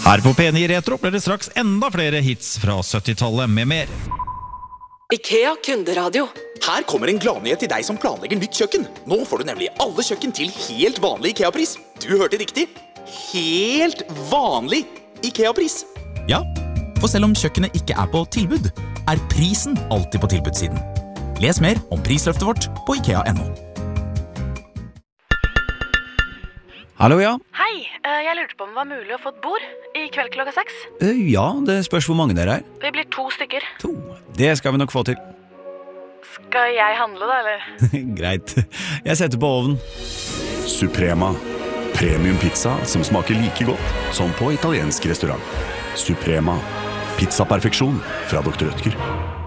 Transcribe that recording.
Her på P9 Retro blir det straks enda flere hits fra 70-tallet med mer. IKEA kunderadio. Her kommer en gladnyhet til deg som planlegger nytt kjøkken. Nå får du nemlig alle kjøkken til helt vanlig IKEA-pris. Du hørte riktig. Helt vanlig IKEA-pris. Ja, for selv om kjøkkenet ikke er på tilbud, er prisen alltid på tilbudssiden. Les mer om prisløftet vårt på IKEA.no. Hallo, ja. Hei, jeg lurte på om det var mulig å få et bord i kveld klokka 6. Ja, det spørs hvor mange dere er. Vi blir 2 stykker. 2. Det skal vi nok få til. Skal jeg handle da, eller? Greit. Jeg setter på ovnen. Suprema. Premium pizza som smaker like godt som på italiensk restaurant. Suprema. Pizzaperfeksjon fra Dr. Rødtger.